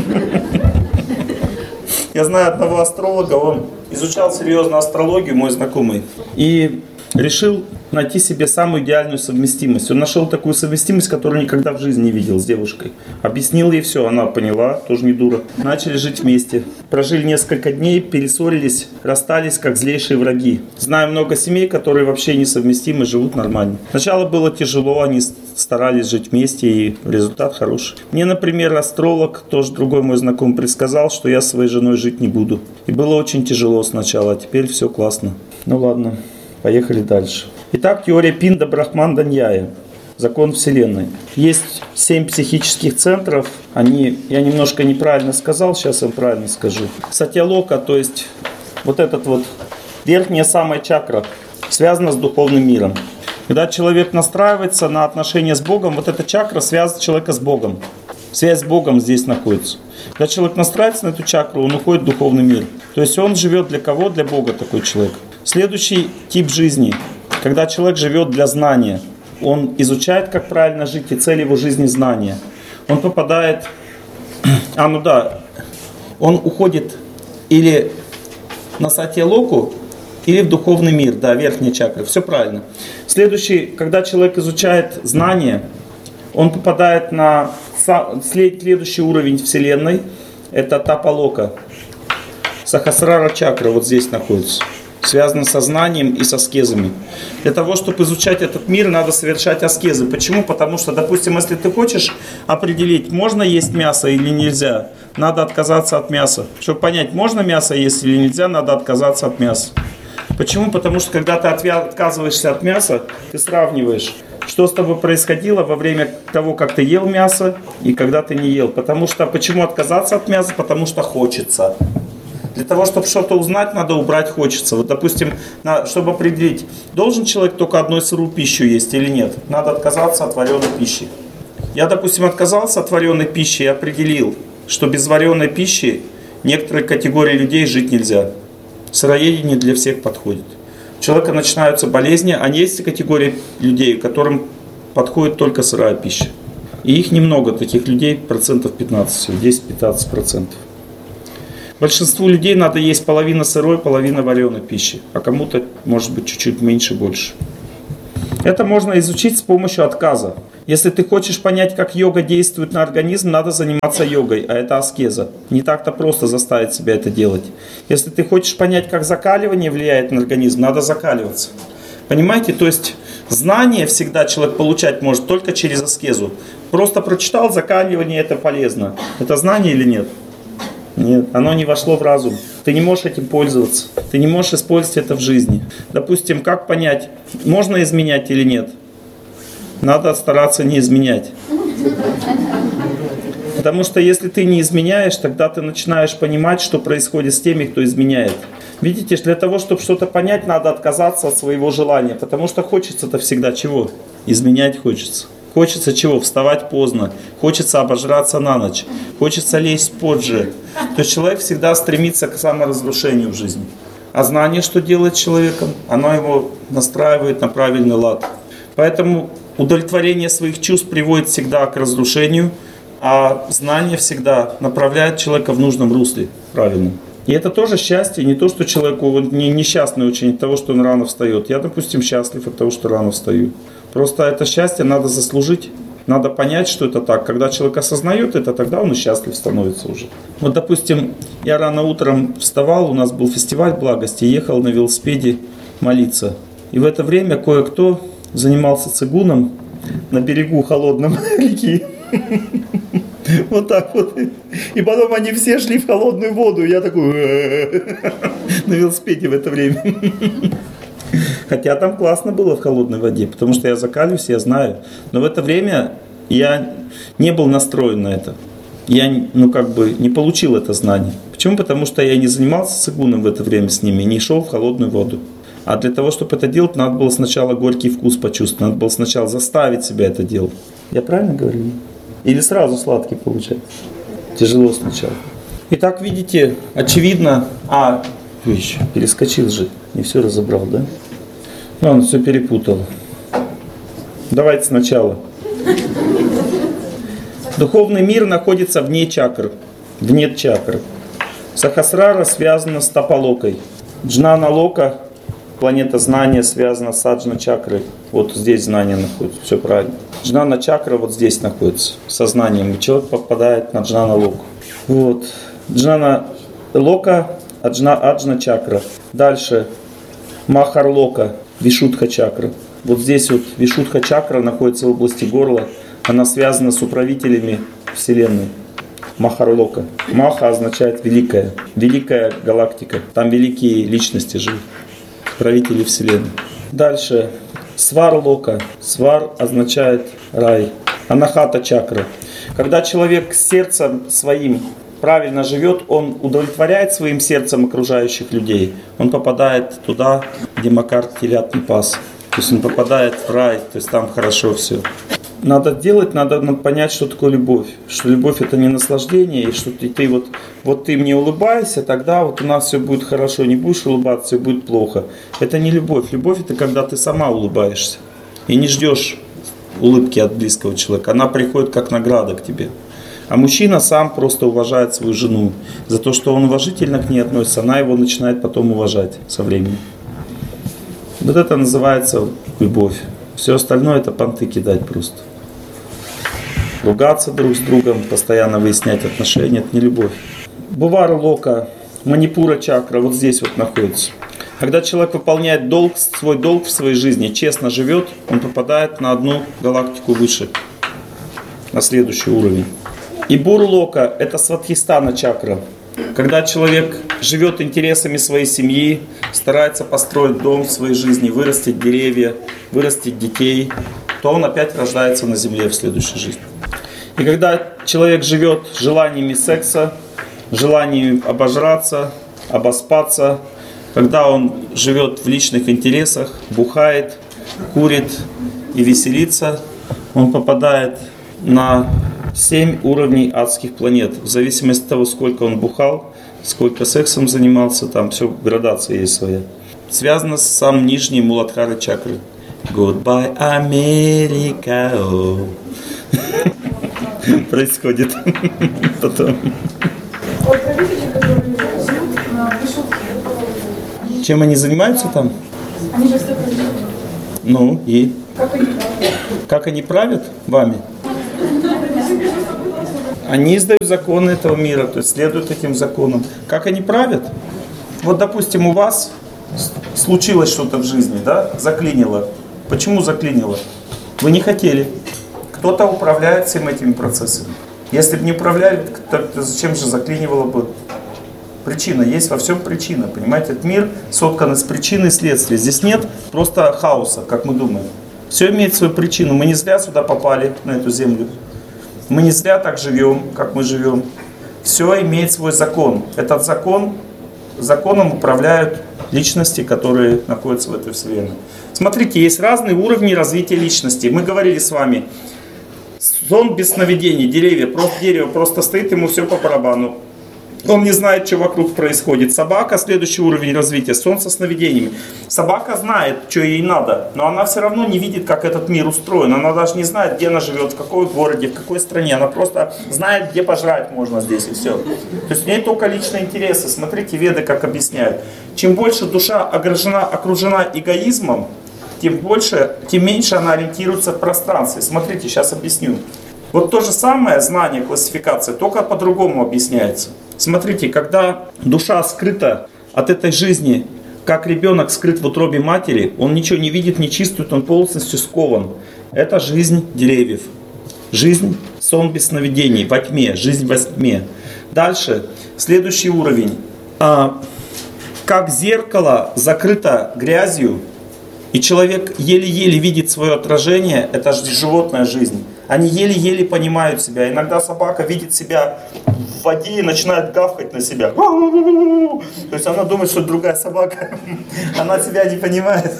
Я знаю одного астролога, он изучал серьезно астрологию, мой знакомый. И решил найти себе самую идеальную совместимость. Он нашел такую совместимость, которую никогда в жизни не видел с девушкой. Объяснил ей все, она поняла, тоже не дура. Начали жить вместе. Прожили несколько дней, перессорились, расстались как злейшие враги. Знаю много семей, которые вообще несовместимы, живут нормально. Сначала было тяжело, они старались жить вместе, и результат хороший. Мне, например, астролог, тоже другой мой знакомый, предсказал, что я с своей женой жить не буду. И было очень тяжело сначала, а теперь все классно. Ну ладно. Поехали дальше. Итак, теория Пинда Брахманда Ньяя. Закон Вселенной. Есть семь психических центров. Они, я немножко неправильно сказал, сейчас я правильно скажу. Сатьялока, то есть вот этот вот верхняя самая чакра, связана с духовным миром. Когда человек настраивается на отношения с Богом, вот эта чакра связывает человека с Богом. Связь с Богом здесь находится. Когда человек настраивается на эту чакру, он уходит в духовный мир. То есть он живет для кого? Для Бога такой человек. Следующий тип жизни, когда человек живет для знания, он изучает, как правильно жить, и цель его жизни знания. Он попадает, а ну да, он уходит или на сатьялоку, или в духовный мир, да, верхняя чакра, все правильно. Следующий, когда человек изучает знания, он попадает на следующий уровень Вселенной, это Тапалока, Сахасрара чакра, вот здесь находится. Связано со знанием и с аскезами. Для того, чтобы изучать этот мир, надо совершать аскезы. Почему? Потому что, допустим, если ты хочешь определить, можно есть мясо или нельзя, надо отказаться от мяса. Чтобы понять, можно мясо есть или нельзя, надо отказаться от мяса. Почему? Потому что, когда ты отказываешься от мяса, ты сравниваешь, что с тобой происходило во время того, как ты ел мясо и когда ты не ел. Потому что, почему отказаться от мяса? Потому что хочется. Для того, чтобы что-то узнать, надо убрать хочется. Вот, допустим, на, чтобы определить, должен человек только одной сырую пищу есть или нет, надо отказаться от вареной пищи. Я, допустим, отказался от вареной пищи и определил, что без вареной пищи некоторые категории людей жить нельзя. Сыроедение для всех подходит. У человека начинаются болезни, а есть категории людей, которым подходит только сырая пища. И их немного, таких людей, процентов пятнадцать, десять-пятнадцать процентов. Большинству людей надо есть половина сырой, половина вареной пищи, а кому-то, может быть, чуть-чуть меньше, больше. Это можно изучить с помощью отказа. Если ты хочешь понять, как йога действует на организм, надо заниматься йогой, а это аскеза. Не так-то просто заставить себя это делать. Если ты хочешь понять, как закаливание влияет на организм, надо закаливаться. Понимаете? То есть знание всегда человек получать может только через аскезу. Просто прочитал, закаливание это полезно. Это знание или нет? Нет, оно не вошло в разум. Ты не можешь этим пользоваться. Ты не можешь использовать это в жизни. Допустим, как понять, можно изменять или нет? Надо стараться не изменять. Потому что если ты не изменяешь, тогда ты начинаешь понимать, что происходит с теми, кто изменяет. Видите, для того, чтобы что-то понять, надо отказаться от своего желания. Потому что хочется-то всегда чего? Изменять хочется. Хочется чего? Вставать поздно. Хочется обожраться на ночь. Хочется лезть позже. То есть человек всегда стремится к саморазрушению в жизни. А знание, что делает с человеком, оно его настраивает на правильный лад. Поэтому удовлетворение своих чувств приводит всегда к разрушению, а знание всегда направляет человека в нужном русле, правильном. И это тоже счастье, не то, что человеку не, несчастный очень от того, что он рано встает. Я, допустим, счастлив от того, что рано встаю. Просто это счастье надо заслужить, надо понять, что это так. Когда человек осознает это, тогда он и счастлив становится уже. Вот, допустим, я рано утром вставал, у нас был фестиваль благости, ехал на велосипеде молиться. И в это время кое-кто занимался цигуном на берегу холодном реки. Вот так вот. И потом они все шли в холодную воду. Я такой на велосипеде в это время. Хотя там классно было в холодной воде, потому что я закалюсь, я знаю. Но в это время я не был настроен на это. Я, ну, как бы не получил это знание. Почему? Потому что я не занимался цигуном в это время с ними, не шел в холодную воду. А для того, чтобы это делать, надо было сначала горький вкус почувствовать. Надо было сначала заставить себя это делать. Я правильно говорю? Или сразу сладкий получается? Тяжело сначала. Итак, видите, очевидно... А, вещь, перескочил же. Не все разобрал, да? Ну, он все перепутал. Давайте сначала. Духовный мир находится вне чакр. Вне чакр. Сахасрара связана с Тапалокой. Джнана Лока, планета знания, связана с Аджна чакрой. Вот здесь знание находится. Все правильно. Джнана чакра вот здесь находится. Сознанием. И человек попадает на Джнана Локу. Вот. Джнана Лока, Аджна, Аджна чакра. Дальше. Махарлока, Вишудха чакра. Вот здесь вот Вишудха чакра находится в области горла. Она связана с управителями Вселенной. Махарлока. Маха означает великая. Великая галактика. Там великие личности живут. Правители Вселенной. Дальше. Сварлока. Свар означает рай. Анахата чакра. Когда человек с сердцем своим правильно живет, он удовлетворяет своим сердцем окружающих людей. Он попадает туда, где Макар телят не пас. То есть он попадает в рай, то есть там хорошо все. Надо делать, надо понять, что такое любовь. Что любовь это не наслаждение, и что ты, ты вот, вот ты мне улыбайся, тогда вот у нас все будет хорошо. Не будешь улыбаться, все будет плохо. Это не любовь. Любовь это когда ты сама улыбаешься. И не ждешь улыбки от близкого человека. Она приходит как награда к тебе. А мужчина сам просто уважает свою жену. За то, что он уважительно к ней относится, она его начинает потом уважать со временем. Вот это называется любовь. Все остальное это понты кидать просто. Ругаться друг с другом, постоянно выяснять отношения, это не любовь. Бувара Лока, Манипура чакра, вот здесь вот находится. Когда человек выполняет долг, свой долг в своей жизни, честно живет, он попадает на одну галактику выше, на следующий уровень. И Бурлока – это Сватхистана чакра. Когда человек живет интересами своей семьи, старается построить дом в своей жизни, вырастить деревья, вырастить детей, то он опять рождается на земле в следующей жизни. И когда человек живет желаниями секса, желанием обожраться, обоспаться. Когда он живет в личных интересах, бухает, курит и веселится, он попадает на семь уровней адских планет. В зависимости от того, сколько он бухал, сколько сексом занимался, там все, градация есть своя. Связано с самым нижним Муладхара чакрой. Goodbye, Америка. Происходит потом. Чем они занимаются там? Они же все правят. Ну и? Как они правят? Как они правят вами? Они издают законы этого мира, то есть следуют этим законам. Как они правят? Вот, допустим, у вас случилось что-то в жизни, да? Заклинило. Почему заклинило? Вы не хотели. Кто-то управляет всеми этими процессами. Если бы не управляли, то зачем же заклинивало бы? Причина. Есть во всем причина. Понимаете, этот мир соткан из причины и следствия. Здесь нет просто хаоса, как мы думаем. Все имеет свою причину. Мы не зря сюда попали, на эту землю. Мы не зря так живем, как мы живем. Все имеет свой закон. Этот закон, законом управляют личности, которые находятся в этой вселенной. Смотрите, есть разные уровни развития личности. Мы говорили с вами, сон без сновидений, деревья, просто дерево просто стоит, ему все по барабану. Он не знает, что вокруг происходит. Собака, следующий уровень развития, сон со сновидениями. Собака знает, что ей надо, но она все равно не видит, как этот мир устроен. Она даже не знает, где она живет, в какой городе, в какой стране. Она просто знает, где пожрать можно здесь, и все. То есть у нее только личные интересы. Смотрите, веды как объясняют. Чем больше душа окружена, окружена эгоизмом, тем больше, тем меньше она ориентируется в пространстве. Смотрите, сейчас объясню. Вот то же самое знание, классификация, только по-другому объясняется. Смотрите, когда душа скрыта от этой жизни, как ребенок скрыт в утробе матери, он ничего не видит, не чувствует, он полностью скован. Это жизнь деревьев. Жизнь, сон без сновидений, во тьме, жизнь во тьме. Дальше, следующий уровень. А, как зеркало закрыто грязью, и человек еле-еле видит свое отражение, это же животная жизнь. Они еле-еле понимают себя. Иногда собака видит себя в воде и начинает гавкать на себя. То есть она думает, что другая собака. Она себя не понимает.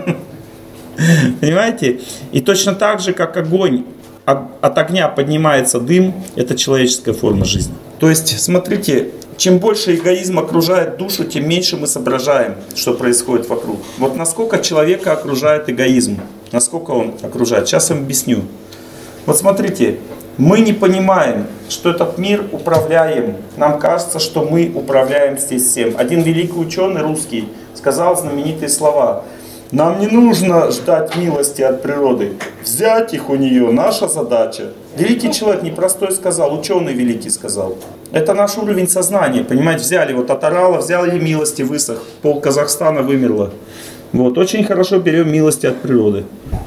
Понимаете? И точно так же, как огонь, от огня поднимается дым, это человеческая форма жизни. То есть, смотрите, чем больше эгоизм окружает душу, тем меньше мы соображаем, что происходит вокруг. Вот насколько человека окружает эгоизм, насколько он окружает. Сейчас я вам объясню. Вот смотрите, мы не понимаем, что этот мир управляем. Нам кажется, что мы управляем здесь всем. Один великий ученый русский сказал знаменитые слова. Нам не нужно ждать милости от природы. Взять их у нее наша задача. Великий человек, непростой сказал, ученый великий сказал. Это наш уровень сознания, понимаете, взяли вот от орала, взяли милости, высох, пол Казахстана вымерло. Вот, очень хорошо берем милости от природы.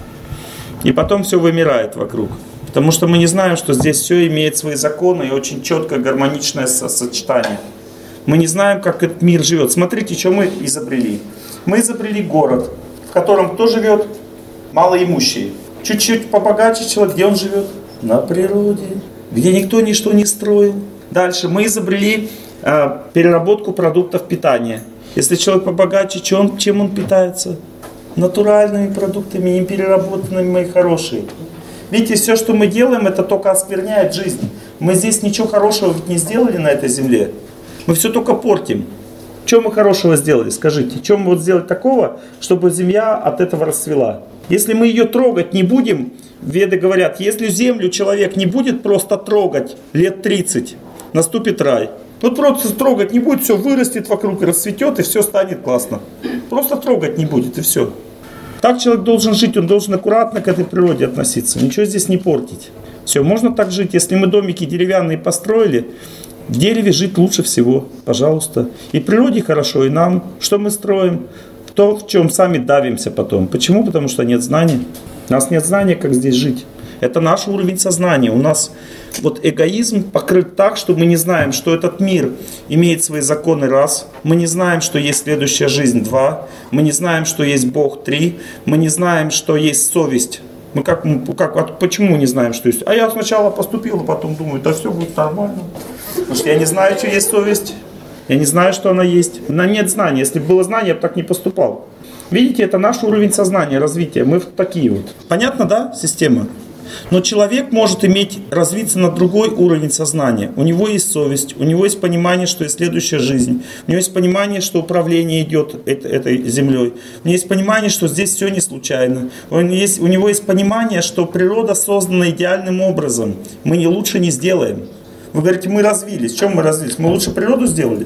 И потом все вымирает вокруг. Потому что мы не знаем, что здесь все имеет свои законы и очень четкое гармоничное сочетание. Мы не знаем, как этот мир живет. Смотрите, что мы изобрели. Мы изобрели город, в котором кто живет? Малоимущие. Чуть-чуть побогаче человек, где он живет? На природе, где никто ничто не строил. Дальше мы изобрели э, переработку продуктов питания. Если человек побогаче, чем он, чем он питается? Натуральными продуктами, не переработанными, мои хорошие. Видите, все, что мы делаем, это только оскверняет жизнь. Мы здесь ничего хорошего ведь не сделали на этой земле. Мы все только портим. Что мы хорошего сделали? Скажите, что мы вот сделали такого, чтобы земля от этого расцвела? Если мы ее трогать не будем, веды говорят, если землю человек не будет просто трогать лет тридцать, наступит рай. Вот просто трогать не будет, все вырастет вокруг, расцветет, и все станет классно. Просто трогать не будет, и все. Так человек должен жить, он должен аккуратно к этой природе относиться, ничего здесь не портить. Все, можно так жить. Если мы домики деревянные построили, в дереве жить лучше всего, пожалуйста. И природе хорошо, и нам. Что мы строим? То, в чем сами давимся потом. Почему? Потому что нет знания. У нас нет знания, как здесь жить. Это наш уровень сознания. У нас вот эгоизм покрыт так, что мы не знаем, что этот мир имеет свои законы, раз. Мы не знаем, что есть следующая жизнь, два. Мы не знаем, что есть Бог, три. Мы не знаем, что есть совесть. Мы как, как, почему не знаем, что есть? А я сначала поступил, а потом думаю, да все будет нормально. Потому что я не знаю, что есть совесть. Я не знаю, что она есть. У меня нет знания. Если бы было знание, я бы так не поступал. Видите, это наш уровень сознания, развития. Мы такие вот. Понятно, да, система? Но человек может иметь, развиться на другой уровень сознания. У него есть совесть, у него есть понимание, что есть следующая жизнь. У него есть понимание, что управление идет этой землей. У него есть понимание, что здесь все не случайно. У него есть, у него есть понимание, что природа создана идеальным образом. Мы не лучше не сделаем. Вы говорите, мы развились. В чем мы развились? Мы лучше природу сделали?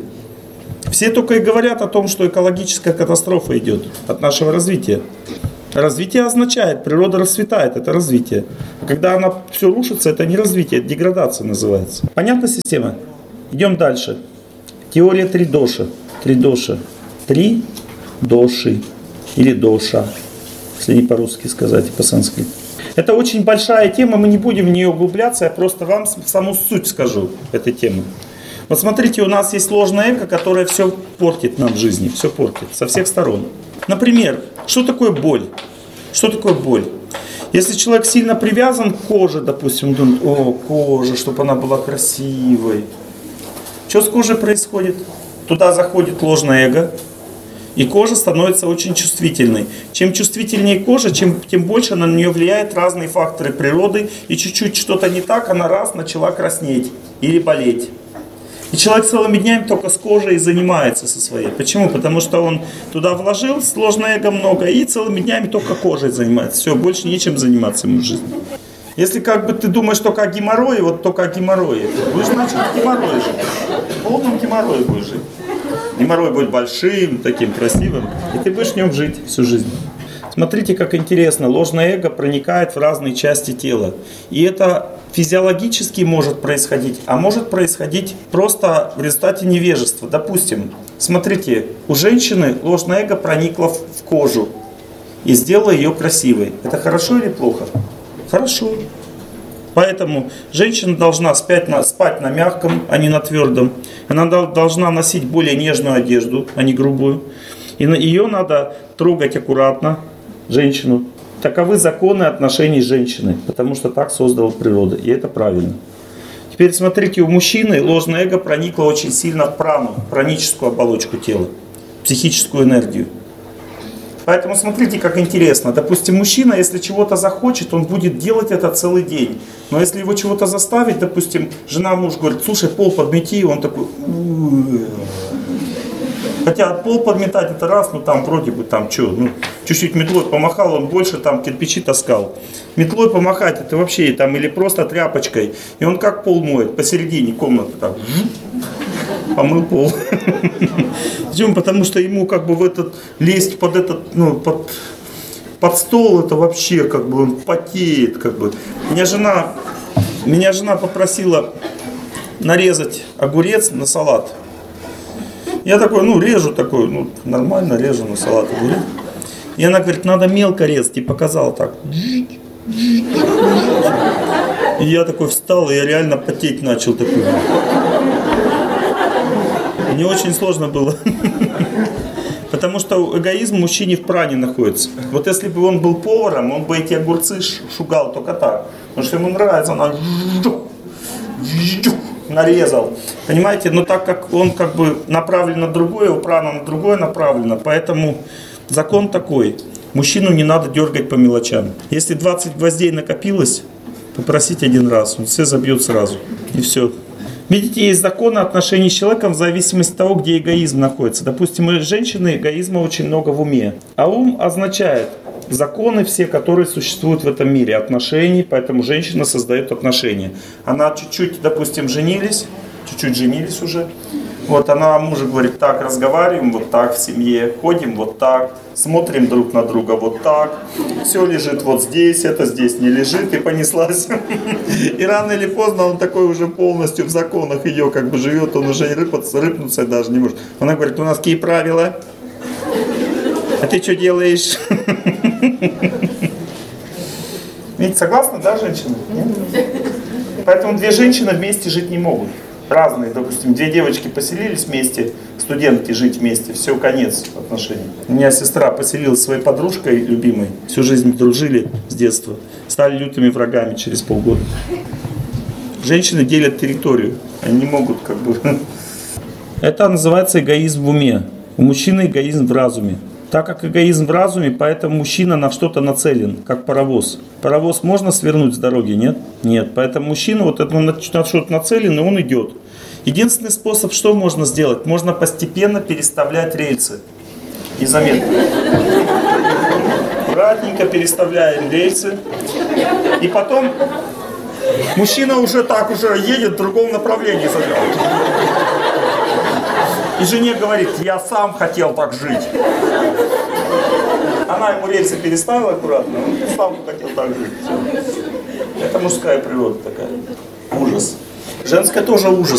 Все только и говорят о том, что экологическая катастрофа идет от нашего развития. Развитие означает, природа расцветает, это развитие. А когда она все рушится, это не развитие, это деградация называется. Понятна система? Идем дальше. Теория три доши. Три доши. Три доши. Или доша, если не по-русски сказать, а по-санскриту. Это очень большая тема, мы не будем в нее углубляться, я просто вам саму суть скажу этой темы. Вот смотрите, у нас есть ложное эго, которое все портит нам в жизни, все портит со всех сторон. Например, что такое боль? Что такое боль? Если человек сильно привязан к коже, допустим, думает, о, кожа, чтобы она была красивой. Что с кожей происходит? Туда заходит ложное эго, и кожа становится очень чувствительной. Чем чувствительнее кожа, чем, тем больше на нее влияют разные факторы природы, и чуть-чуть что-то не так, она раз начала краснеть или болеть. И человек целыми днями только с кожей занимается со своей. Почему? Потому что он туда вложил сложное эго много и целыми днями только кожей занимается. Все, больше нечем заниматься ему в жизни. Если как бы ты думаешь только о геморрое, вот только о геморрое, будешь, значит, геморрой жить. В полном геморрое будешь жить. Геморрой будет большим, таким красивым, и ты будешь в нем жить всю жизнь. Смотрите, как интересно. Ложное эго проникает в разные части тела. И это физиологически может происходить, а может происходить просто в результате невежества. Допустим, смотрите, у женщины ложное эго проникло в кожу и сделало ее красивой. Это хорошо или плохо? Хорошо. Поэтому женщина должна спать на, спать на мягком, а не на твердом. Она должна носить более нежную одежду, а не грубую. И ее надо трогать аккуратно, женщину. Таковы законы отношений с женщиной, потому что так создала природа, и это правильно. Теперь смотрите, у мужчины ложное эго проникло очень сильно в прану, праническую оболочку тела, психическую энергию. Поэтому смотрите, как интересно. Допустим, мужчина, если чего-то захочет, он будет делать это целый день. Но если его чего-то заставить, допустим, жена муж говорит, слушай, пол подмети, и он такой... Хотя пол подметать это раз, ну там вроде бы там что, ну чуть-чуть метлой помахал, он больше там кирпичи таскал. Метлой помахать это вообще там или просто тряпочкой. И он как пол моет, посередине комнаты так помыл пол. Почему? Потому что ему как бы в этот лезть под этот, ну под, под стол это вообще как бы он потеет как бы. Меня жена, меня жена попросила нарезать огурец на салат. Я такой, ну, режу такой, ну, нормально режу на салат огурец. И она говорит, надо мелко резать. И показала так. И я такой встал, и я реально потеть начал такой. Мне очень сложно было. Потому что эгоизм в мужчине в пране находится. Вот если бы он был поваром, он бы эти огурцы шугал только так. Потому что ему нравится, она... нарезал. Понимаете, но так как он как бы направлен на другое, у прана на другое направлено, поэтому закон такой. Мужчину не надо дергать по мелочам. Если двадцать гвоздей накопилось, попросить один раз, он все забьет сразу. И все. Видите, есть законы отношений с человеком в зависимости от того, где эгоизм находится. Допустим, у женщины эгоизма очень много в уме. А ум означает законы все, которые существуют в этом мире, отношений, поэтому женщина создает отношения. Она чуть-чуть, допустим, женились, чуть-чуть женились уже. Вот она мужу говорит, так, разговариваем вот так в семье, ходим вот так, смотрим друг на друга вот так, все лежит вот здесь, это здесь не лежит, и понеслась. И рано или поздно он такой уже полностью в законах ее как бы живет, он уже рыпаться, рыпнуться даже не может. Она говорит, у нас какие правила? А ты что делаешь? Видите, согласны, да, женщины? Нет? Поэтому две женщины вместе жить не могут. Разные, допустим, две девочки поселились вместе, студентки жить вместе, все, конец отношений. У меня сестра поселилась со своей подружкой любимой, всю жизнь дружили с детства, стали лютыми врагами через полгода. Женщины делят территорию, они не могут как бы... Это называется эгоизм в уме. У мужчины эгоизм в разуме. Так как эгоизм в разуме, поэтому мужчина на что-то нацелен, как паровоз. Паровоз можно свернуть с дороги, нет? Нет. Поэтому мужчина вот это, на что-то нацелен, и он идет. Единственный способ, что можно сделать? Можно постепенно переставлять рельсы. Незаметно. Аккуратненько переставляем рельсы. И потом мужчина уже так уже едет в другом направлении. И жене говорит: я сам хотел так жить. Она ему рельсы переставила аккуратно, он сам хотел так жить. Все. Это мужская природа такая. Ужас. Женская тоже ужас.